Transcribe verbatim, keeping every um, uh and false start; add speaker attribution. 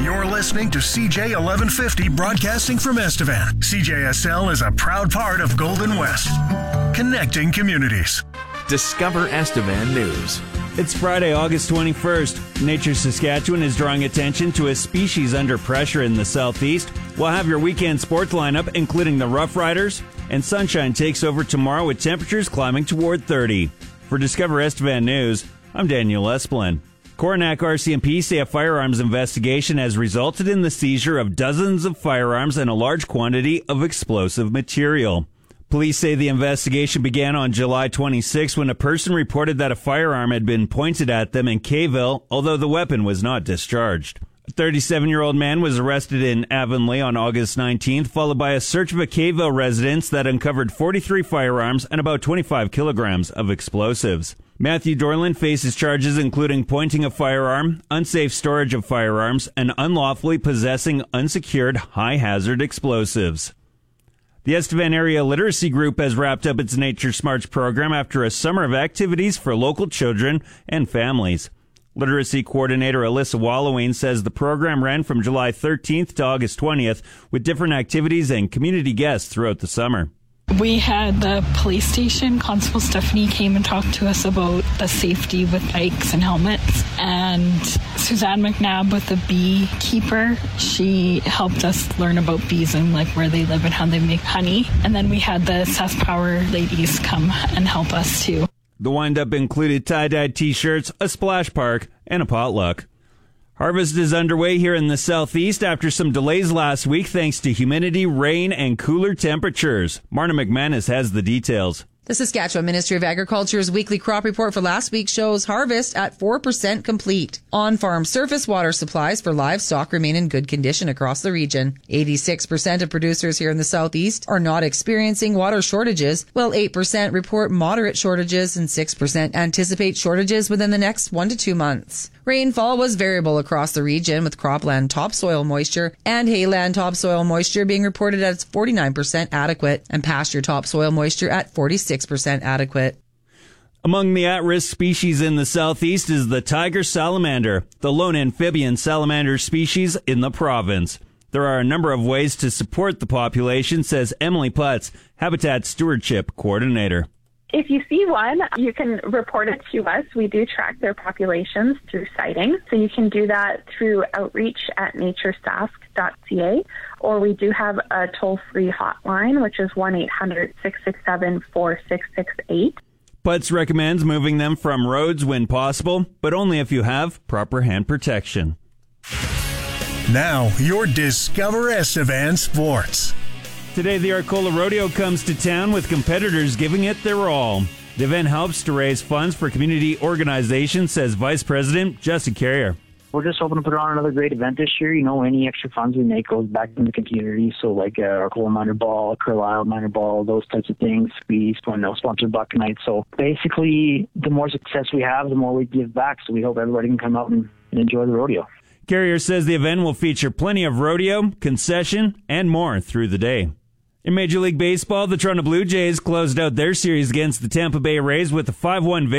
Speaker 1: You're listening to C J eleven fifty broadcasting from Estevan. C J S L is a proud part of Golden West, connecting communities.
Speaker 2: Discover Estevan News.
Speaker 3: It's Friday, August twenty-first. Nature Saskatchewan is drawing attention to a species under pressure in the southeast. We'll have your weekend sports lineup, including the Rough Riders, and sunshine takes over tomorrow with temperatures climbing toward thirty. For Discover Estevan News, I'm Daniel Esplin. Coronach R C M P say a firearms investigation has resulted in the seizure of dozens of firearms and a large quantity of explosive material. Police say the investigation began on July twenty-sixth when a person reported that a firearm had been pointed at them in Kayville, although the weapon was not discharged. A thirty-seven-year-old man was arrested in Avonlea on August nineteenth, followed by a search of a Kayville residence that uncovered forty-three firearms and about twenty-five kilograms of explosives. Matthew Dorland faces charges including pointing a firearm, unsafe storage of firearms, and unlawfully possessing unsecured high-hazard explosives. The Estevan Area Literacy Group has wrapped up its Nature Smarts program after a summer of activities for local children and families. Literacy Coordinator Alyssa Wallowing says the program ran from July thirteenth to August twentieth with different activities and community guests throughout the summer.
Speaker 4: We had the police station, Constable Stephanie came and talked to us about the safety with bikes and helmets. And Suzanne McNabb with the beekeeper, she helped us learn about bees and like where they live and how they make honey. And then we had the Sask Power ladies come and help us too.
Speaker 3: The wind-up included tie-dyed t-shirts, a splash park, and a potluck. Harvest is underway here in the southeast after some delays last week thanks to humidity, rain, and cooler temperatures. Marna McManus has the details.
Speaker 5: The Saskatchewan Ministry of Agriculture's weekly crop report for last week shows harvest at four percent complete. On-farm surface water supplies for livestock remain in good condition across the region. eighty-six percent of producers here in the southeast are not experiencing water shortages, while eight percent report moderate shortages and six percent anticipate shortages within the next one to two months. Rainfall was variable across the region, with cropland topsoil moisture and hayland topsoil moisture being reported at forty-nine percent adequate and pasture topsoil moisture at forty-six percent adequate.
Speaker 3: Among the at-risk species in the southeast is the tiger salamander, the lone amphibian salamander species in the province. There are a number of ways to support the population, says Emily Putz, Habitat Stewardship Coordinator.
Speaker 6: If you see one, you can report it to us. We do track their populations through sighting. So you can do that through outreach at nature sask dot c a, or we do have a toll-free hotline, which is one eight hundred six six seven four six six eight.
Speaker 3: Putz recommends moving them from roads when possible, but only if you have proper hand protection.
Speaker 1: Now, your Discover Estevan Sports.
Speaker 3: Today, the Arcola Rodeo comes to town with competitors giving it their all. The event helps to raise funds for community organizations, says Vice President Justin Carrier.
Speaker 7: We're just hoping to put on another great event this year. You know, any extra funds we make goes back in the community. So like uh, Arcola Minor Ball, Carlisle Minor Ball, those types of things. We sponsor Buck Night. So basically, the more success we have, the more we give back. So we hope everybody can come out and, and enjoy the rodeo.
Speaker 3: Carrier says the event will feature plenty of rodeo, concession, and more through the day. In Major League Baseball, the Toronto Blue Jays closed out their series against the Tampa Bay Rays with a five one victory.